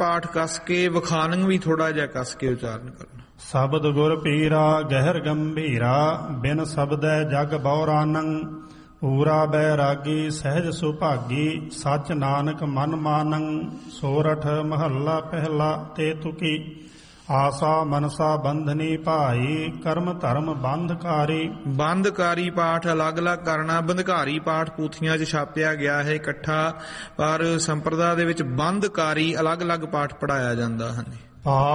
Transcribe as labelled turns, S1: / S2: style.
S1: ਪਾਠ ਕੱਸ ਕੇ, ਵਿਖਾਨੰ ਵੀ ਥੋੜਾ ਜਿਹਾ ਕੱਸ ਕੇ ਉਚਾਰਨ ਕਰਨਾ।
S2: ਸ਼ਬਦ ਗੁਰ ਪੀਰਾ ਗਹਿਰ ਗੰਭੀਰਾ, ਬਿਨ ਸ਼ਬਦੈ ਜਗ ਬਉਰਾਨੰ। ਪੂਰਾ ਬੈਰਾਗੀ ਸਹਿਜ ਸੁਭਾਗੀ, ਸਚ ਨਾਨਕ ਮਨ ਮਾਨੰ। ਸੋਰਠ ਮਹੱਲਾ ਪਹਿਲਾ ਤੇ ਤੁਕੀ, ਆਸਾ ਮਨਸਾ ਬੰਧਨੀ ਭਾਈ, ਕਰਮ ਧਰਮ ਬੰਧਕਾਰੀ।
S1: ਬੰਧਕਾਰੀ ਪਾਠ ਅਲੱਗ-ਅਲੱਗ ਕਰਨਾ। ਬੰਧਕਾਰੀ ਪਾਠ ਪੂਥੀਆਂ 'ਚ ਛਾਪਿਆ ਗਿਆ ਹੈ ਇਕੱਠਾ, ਪਰ ਸੰਪਰਦਾ ਦੇ ਵਿੱਚ ਬੰਧਕਾਰੀ ਅਲੱਗ-ਅਲੱਗ ਪਾਠ ਪੜ੍ਹਾਇਆ ਜਾਂਦਾ ਹੈ।